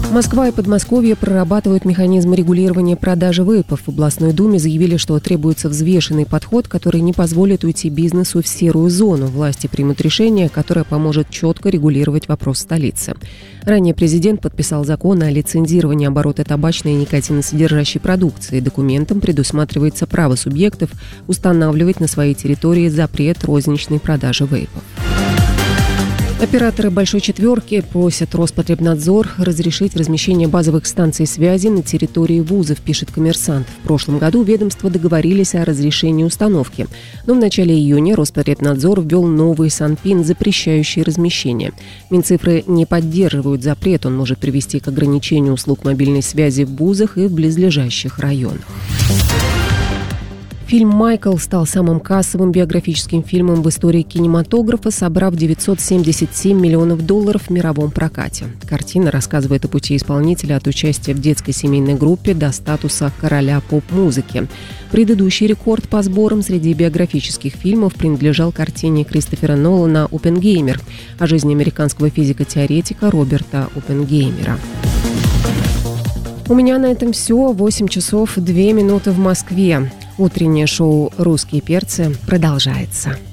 Москва и Подмосковье прорабатывают механизмы регулирования продажи вейпов. В областной думе заявили, что требуется взвешенный подход, который не позволит уйти бизнесу в серую зону. Власти примут решение, которое поможет четко регулировать вопрос в столице. Ранее президент подписал закон о лицензировании оборота табачной и никотиносодержащей продукции. Документом предусматривается право субъектов устанавливать на своей территории запрет розничной продажи вейпов. Операторы «Большой четверки» просят Роспотребнадзор разрешить размещение базовых станций связи на территории вузов, пишет «Коммерсант». В прошлом году ведомства договорились о разрешении установки. Но в начале июня Роспотребнадзор ввел новый санпин, запрещающий размещение. Минцифры не поддерживают запрет, он может привести к ограничению услуг мобильной связи в вузах и в близлежащих районах. Фильм «Майкл» стал самым кассовым биографическим фильмом в истории кинематографа, собрав $977 миллионов в мировом прокате. Картина рассказывает о пути исполнителя от участия в детской семейной группе до статуса короля поп-музыки. Предыдущий рекорд по сборам среди биографических фильмов принадлежал картине Кристофера Нолана «Оппенгеймер» о жизни американского физико-теоретика Роберта Оппенгеймера. У меня на этом все. 8 часов 2 минуты в Москве. Утреннее шоу «Русские перцы» продолжается.